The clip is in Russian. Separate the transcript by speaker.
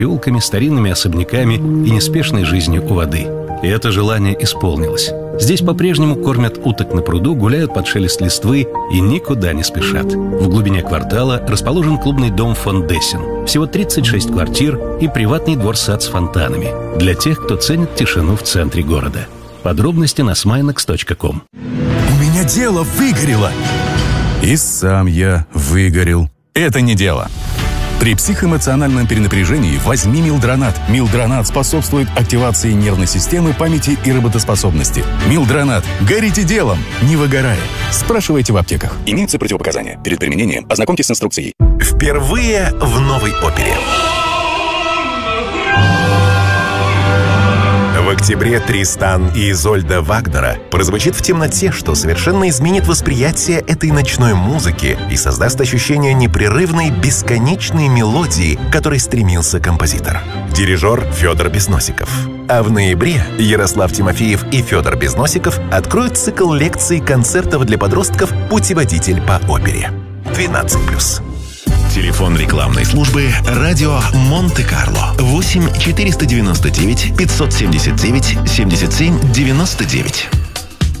Speaker 1: переулками, старинными особняками и неспешной жизнью у воды. И это желание исполнилось. Здесь по-прежнему кормят уток на пруду, гуляют под шелест листвы и никуда не спешат. В глубине квартала расположен клубный дом фон Дессен. Всего 36 квартир и приватный двор-сад с фонтанами. Для тех, кто ценит тишину в центре города. Подробности на sminex.com.
Speaker 2: У меня дело выгорело. И сам я выгорел. Это не дело. При психоэмоциональном перенапряжении возьми Милдронат. Милдронат способствует активации нервной системы, памяти и работоспособности. Милдронат. Горите делом, не выгорая. Спрашивайте в аптеках. Имеются противопоказания. Перед применением ознакомьтесь с инструкцией.
Speaker 3: Впервые в новой опере. В октябре Тристан и Изольда Вагнера прозвучит в темноте, что совершенно изменит восприятие этой ночной музыки и создаст ощущение непрерывной, бесконечной мелодии, к которой стремился композитор. Дирижер Федор Безносиков. А в ноябре Ярослав Тимофеев и Федор Безносиков откроют цикл лекций и концертов для подростков «Путеводитель по опере». 12+.
Speaker 4: Телефон рекламной службы «Радио Монте-Карло» 8 499 579 77 99.